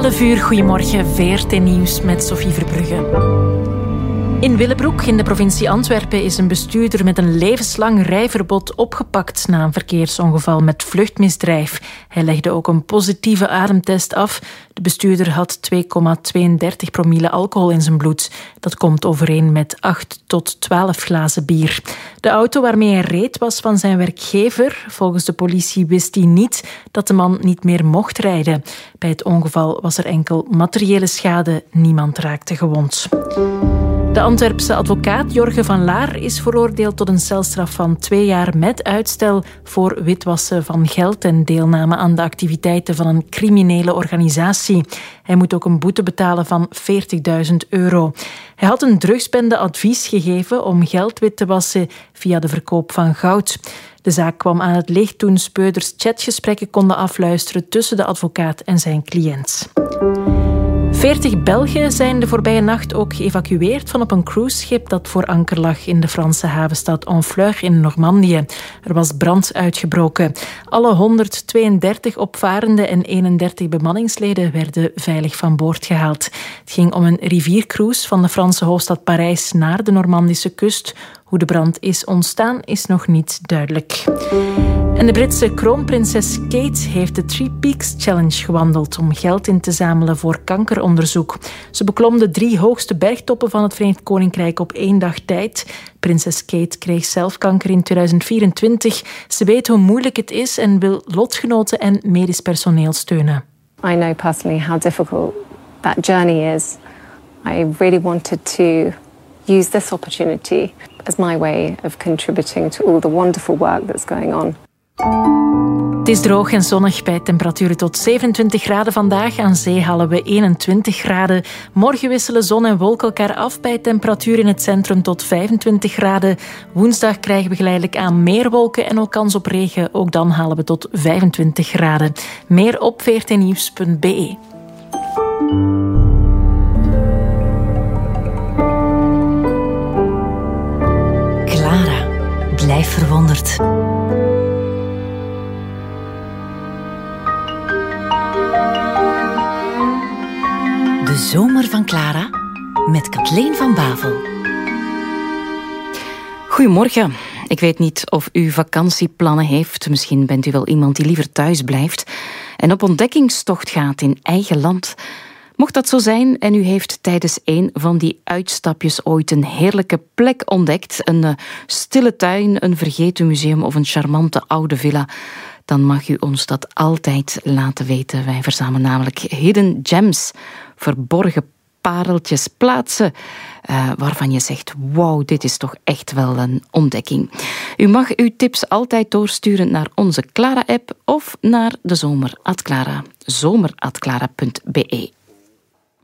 11 uur, goedemorgen, VRT Nieuws met Sophie Verbrugge. In Willebroek in de provincie Antwerpen is een bestuurder met een levenslang rijverbod opgepakt na een verkeersongeval met vluchtmisdrijf. Hij legde ook een positieve ademtest af. De bestuurder had 2,32 promille alcohol in zijn bloed. Dat komt overeen met 8 tot 12 glazen bier. De auto waarmee hij reed was van zijn werkgever. Volgens de politie wist hij niet dat de man niet meer mocht rijden. Bij het ongeval was er enkel materiële schade. Niemand raakte gewond. De Antwerpse advocaat Jorge van Laar is veroordeeld tot een celstraf van 2 jaar met uitstel voor witwassen van geld en deelname aan de activiteiten van een criminele organisatie. Hij moet ook een boete betalen van €40.000. Hij had een drugsbende advies gegeven om geld wit te wassen via de verkoop van goud. De zaak kwam aan het licht toen speurders chatgesprekken konden afluisteren tussen de advocaat en zijn cliënt. 40 Belgen zijn de voorbije nacht ook geëvacueerd van op een cruiseschip dat voor anker lag in de Franse havenstad Honfleur in Normandië. Er was brand uitgebroken. Alle 132 opvarenden en 31 bemanningsleden werden veilig van boord gehaald. Het ging om een riviercruise van de Franse hoofdstad Parijs naar de Normandische kust. Hoe de brand is ontstaan is nog niet duidelijk. En de Britse kroonprinses Kate heeft de Three Peaks Challenge gewandeld om geld in te zamelen voor kankeronderzoek. Ze beklom de 3 hoogste bergtoppen van het Verenigd Koninkrijk op 1 dag tijd. Prinses Kate kreeg zelf kanker in 2024. Ze weet hoe moeilijk het is en wil lotgenoten en medisch personeel steunen. I know personally how difficult that journey is. I really wanted to use this opportunity as my way of contributing to all the wonderful work that's going on. Het is droog en zonnig bij temperaturen tot 27 graden vandaag. Aan zee halen we 21 graden. Morgen wisselen zon en wolken elkaar af bij temperatuur in het centrum tot 25 graden. Woensdag krijgen we geleidelijk aan meer wolken en ook kans op regen. Ook dan halen we tot 25 graden. Meer op vrtnieuws.be. Clara, blijf verwonderd. De zomer van Clara met Kathleen van Bavel. Goedemorgen. Ik weet niet of u vakantieplannen heeft. Misschien bent u wel iemand die liever thuis blijft en op ontdekkingstocht gaat in eigen land. Mocht dat zo zijn en u heeft tijdens een van die uitstapjes ooit een heerlijke plek ontdekt, een stille tuin, een vergeten museum of een charmante oude villa, dan mag u ons dat altijd laten weten. Wij verzamelen namelijk hidden gems, verborgen pareltjes, plaatsen waarvan je zegt, wauw, dit is toch echt wel een ontdekking. U mag uw tips altijd doorsturen naar onze Clara-app of naar de zomer@clara.be.